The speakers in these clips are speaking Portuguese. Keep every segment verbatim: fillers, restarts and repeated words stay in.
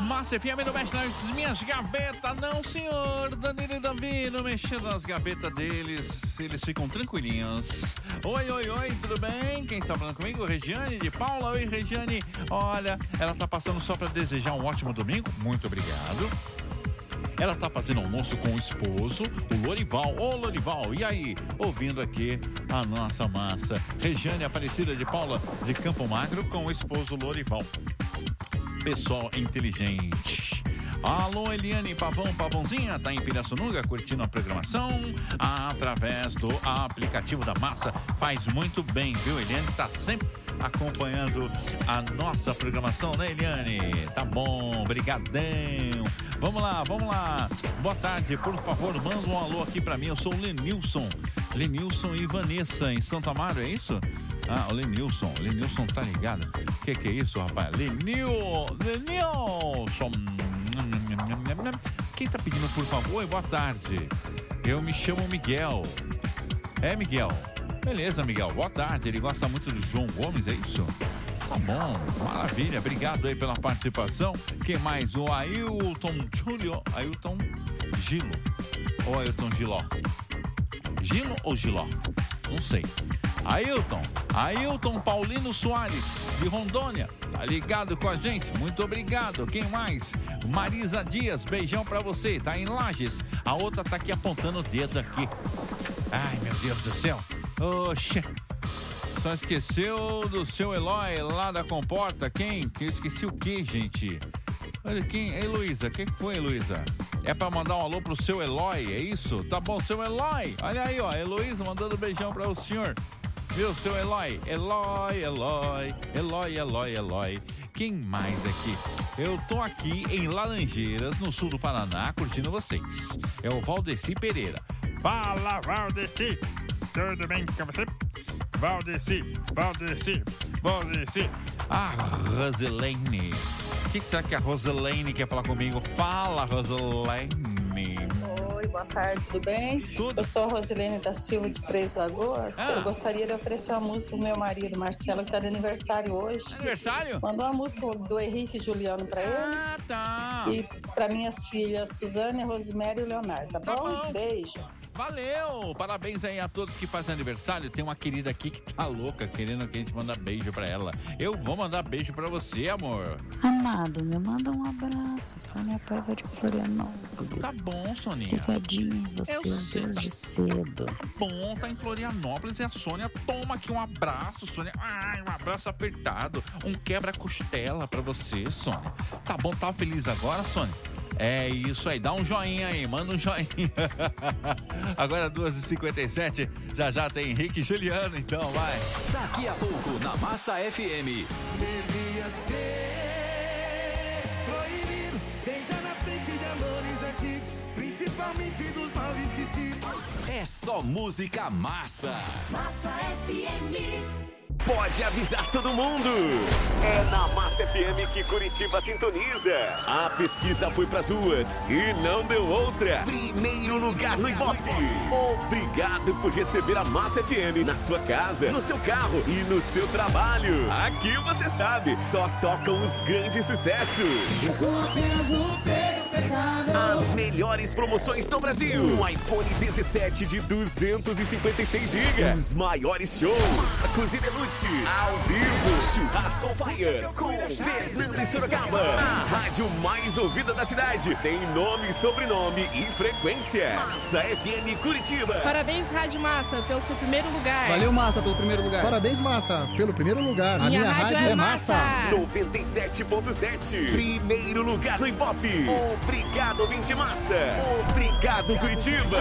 Massa F M não mexe nas minhas gavetas, não, senhor. Danilo e Davi não mexendo nas gavetas deles, eles ficam tranquilinhos. Oi, oi, oi, tudo bem? Quem está falando comigo? Regiane de Paula. Oi, Regiane. Olha, ela tá passando só para desejar um ótimo domingo. Muito obrigado. Ela tá fazendo almoço com o esposo, o Lorival. Ô, Lorival, e aí? Ouvindo aqui a nossa massa. Regiane Aparecida de Paula de Campo Magro com o esposo Lorival. Pessoal inteligente. Alô, Eliane Pavão, Pavãozinha, tá em Pirassununga curtindo a programação através do aplicativo da Massa. Faz muito bem, viu, Eliane? Tá sempre acompanhando a nossa programação, né, Eliane? Tá bom, brigadão. Vamos lá, vamos lá. Boa tarde, por favor, manda um alô aqui pra mim. Eu sou o Lenilson. Lenilson e Vanessa em Santo Amaro, é isso? Ah, o Lenilson. Lenilson tá ligado? O que que é isso, rapaz? Lenil... Lenilson. Quem tá pedindo, por favor? Boa tarde. Eu me chamo Miguel. É, Miguel? Beleza, Miguel. Boa tarde. Ele gosta muito do João Gomes, é isso? Tá bom, maravilha. Obrigado aí pela participação. Quem mais? O Ailton Júlio. Ailton Gilo. Ou Ailton Giló? Gilo ou Giló? Não sei. Ailton, Ailton Paulino Soares, de Rondônia, tá ligado com a gente? Muito obrigado. Quem mais? Marisa Dias, beijão pra você, tá em Lages. A outra tá aqui apontando o dedo aqui. Ai, meu Deus do céu. Oxe. Só esqueceu do seu Eloy lá da Comporta. Quem? Que eu esqueci o quê, gente? Olha quem? Heloísa, quem foi, Heloísa? É pra mandar um alô pro seu Eloy, é isso? Tá bom, seu Eloy. Olha aí, ó, Heloísa mandando beijão pra o senhor. Viu, seu Eloy? Eloy, Eloy, Eloy, Eloy, Eloy. Quem mais aqui? Eu tô aqui em Laranjeiras, no sul do Paraná, curtindo vocês. É o Valdeci Pereira. Fala, Valdeci. Tudo bem com você? Valdeci, Valdeci, Valdeci. Ah, Roselene. O que, que será que a Roselene quer falar comigo? Fala, Roselene. Oi, boa tarde, tudo bem? Tudo. Eu sou a Roselene da Silva de Três Lagoas. Ah. Eu gostaria de oferecer uma música pro meu marido, Marcelo, que tá de aniversário hoje. Aniversário? Mandou uma música do Henrique e Juliano pra ele. Ah, tá. E pra minhas filhas, Suzane, Rosemary e Leonardo, tá bom? Tá bom. Beijo. Valeu! Parabéns aí a todos que fazem aniversário. Tem uma querida aqui que tá louca, querendo que a gente manda beijo pra ela. Eu vou mandar beijo pra você, amor. Amado, me manda um abraço. Sônia Paiva de Florianópolis. Tá bom, Soninha. Obrigadinho, você Eu sei. desde cedo. Tá bom, tá em Florianópolis e a Sônia toma aqui um abraço, Sônia. Ai, um abraço apertado. Um quebra-costela pra você, Sônia. Tá bom, tá feliz agora, Sônia? É isso aí, dá um joinha aí, manda um joinha. Agora duas e cinquenta e sete, já já tem Henrique e Juliano, então vai. Daqui a pouco na Massa F M. Devia ser proibido beijar na frente de amores antigos, principalmente dos maus esquecidos. É só música massa. Massa F M. Pode avisar todo mundo. É na Massa F M que Curitiba sintoniza. A pesquisa foi pras ruas e não deu outra. Primeiro lugar no Ibope. Obrigado por receber a Massa F M na sua casa, no seu carro e no seu trabalho. Aqui você sabe, só tocam os grandes sucessos. As melhores promoções do Brasil. Um iPhone dezessete de duzentos e cinquenta e seis gigas. Os maiores shows. Cozinha Lute. Ao vivo. Churrasco on Fire. Com Fernando e Sorocaba. A rádio mais ouvida da cidade. Tem nome, sobrenome e frequência. Massa F M Curitiba. Parabéns, Rádio Massa, pelo seu primeiro lugar. Valeu, Massa, pelo primeiro lugar. Parabéns, Massa, pelo primeiro lugar. Minha A minha rádio rádio, é é Massa. noventa e sete ponto sete. Primeiro lugar no Ibope. Obrigado, ouvinte Massa. Obrigado, Curitiba.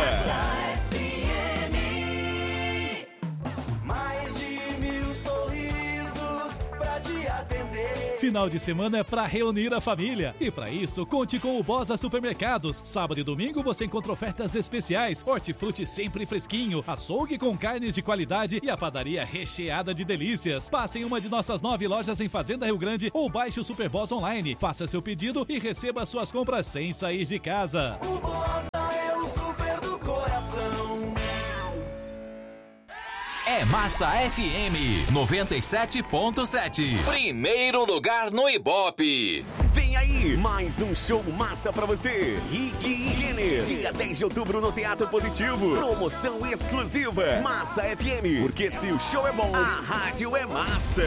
Mais de mil sorrisos pra te atender. Final de semana é para reunir a família. E para isso, conte com o Bosa Supermercados. Sábado e domingo você encontra ofertas especiais. Hortifruti sempre fresquinho, açougue com carnes de qualidade e a padaria recheada de delícias. Passe em uma de nossas nove lojas em Fazenda Rio Grande ou baixe o Superboss online. Faça seu pedido e receba suas compras sem sair de casa. O Bossa é o super do coração. É Massa F M noventa e sete ponto sete. Primeiro lugar no Ibope. Vem aí, mais um show massa pra você. Ig e Renner, dia dez de outubro no Teatro Positivo. Promoção exclusiva. Massa F M, porque se o show é bom, a rádio é massa.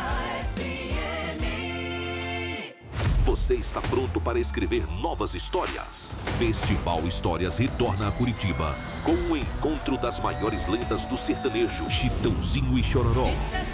Você está pronto para escrever novas histórias? Festival Histórias retorna a Curitiba com o encontro das maiores lendas do sertanejo, Chitãozinho e Chororó.